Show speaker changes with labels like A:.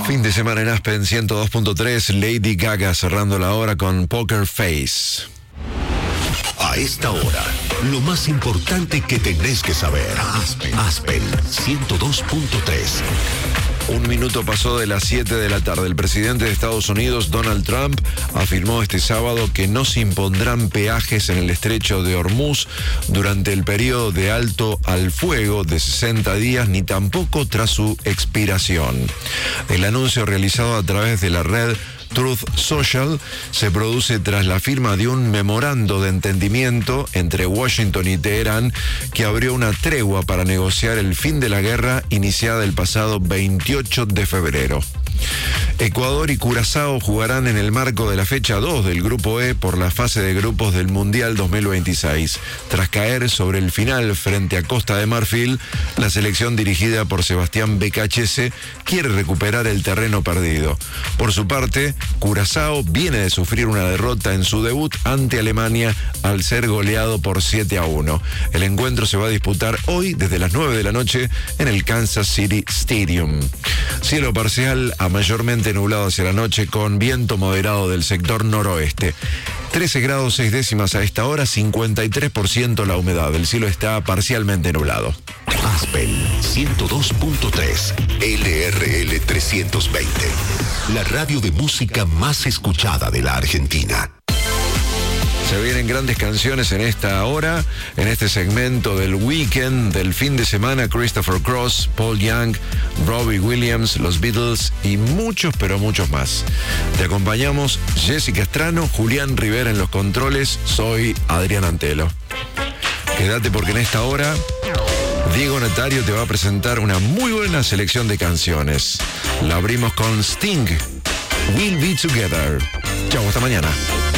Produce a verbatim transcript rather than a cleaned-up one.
A: Fin de semana en Aspen ciento dos punto tres, Lady Gaga cerrando la hora con Poker Face.
B: A esta hora, lo más importante que tenés que saber. Aspen, Aspen ciento dos punto tres.
A: Un minuto pasó de las siete de la tarde. El presidente de Estados Unidos, Donald Trump, afirmó este sábado que no se impondrán peajes en el estrecho de Hormuz durante el periodo de alto al fuego de sesenta días, ni tampoco tras su expiración. El anuncio realizado a través de la red Truth Social se produce tras la firma de un memorando de entendimiento entre Washington y Teherán que abrió una tregua para negociar el fin de la guerra iniciada el pasado veintiocho de febrero. Ecuador y Curazao jugarán en el marco de la fecha dos del Grupo E por la fase de grupos del Mundial dos mil veintiséis. Tras caer sobre el final frente a Costa de Marfil, la selección dirigida por Sebastián Becachese quiere recuperar el terreno perdido. Por su parte, Curazao viene de sufrir una derrota en su debut ante Alemania al ser goleado por siete a uno. El encuentro se va a disputar hoy desde las nueve de la noche en el Kansas City Stadium. Cielo parcial a mayormente nublado hacia la noche con viento moderado del sector noroeste. trece grados seis décimas a esta hora, cincuenta y tres por ciento la humedad. El cielo está parcialmente nublado.
B: Aspen ciento dos punto tres, L R L trescientos veinte. La radio de música más escuchada de la Argentina.
A: Se vienen grandes canciones en esta hora, en este segmento del weekend, del fin de semana. Christopher Cross, Paul Young, Robbie Williams, los Beatles y muchos, pero muchos más. Te acompañamos Jessica Estrano, Julián Rivera en los controles. Soy Adrián Antelo. Quédate porque en esta hora Diego Natario te va a presentar una muy buena selección de canciones. La abrimos con Sting, We'll Be Together. Chau, hasta mañana.